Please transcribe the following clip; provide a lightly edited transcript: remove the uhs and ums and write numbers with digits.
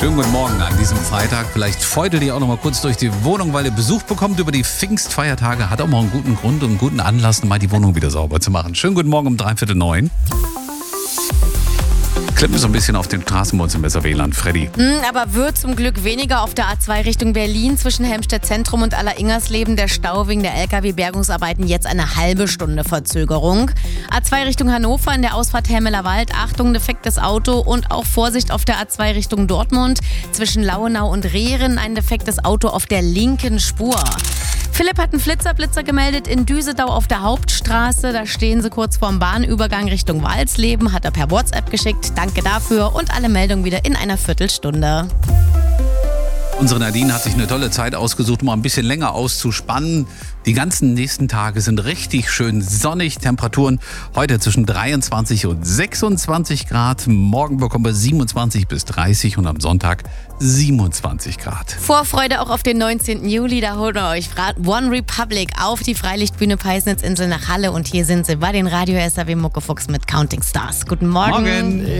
Schönen guten Morgen an diesem Freitag. Vielleicht feudelt ihr auch noch mal kurz durch die Wohnung, weil ihr Besuch bekommt über die Pfingstfeiertage. Hat auch mal einen guten Grund und einen guten Anlass, mal die Wohnung wieder sauber zu machen. Schönen guten Morgen um 8:45. Klippen so ein bisschen auf den Straßen bei uns im Weserwehland, Freddy. Aber wird zum Glück weniger auf der A2 Richtung Berlin zwischen Helmstedt Zentrum und Aller-Ingersleben. Der Stau wegen der LKW-Bergungsarbeiten jetzt eine halbe Stunde Verzögerung. A2 Richtung Hannover in der Ausfahrt Helmeler Wald. Achtung, defektes Auto und auch Vorsicht auf der A2 Richtung Dortmund. Zwischen Lauenau und Rehren ein defektes Auto auf der linken Spur. Philipp hat einen Blitzer gemeldet in Düsedau auf der Hauptstraße. Da stehen sie kurz vorm Bahnübergang Richtung Walsleben. Hat er per WhatsApp geschickt. Danke dafür und alle Meldungen wieder in einer Viertelstunde. Unsere Nadine hat sich eine tolle Zeit ausgesucht, um mal ein bisschen länger auszuspannen. Die ganzen nächsten Tage sind richtig schön sonnig. Temperaturen heute zwischen 23 und 26 Grad. Morgen bekommen wir 27 bis 30 und am Sonntag 27 Grad. Vorfreude auch auf den 19. Juli. Da holen wir euch One Republic auf die Freilichtbühne Peisnitzinsel nach Halle. Und hier sind sie bei den Radio SAW Muckefuchs mit Counting Stars. Guten Morgen.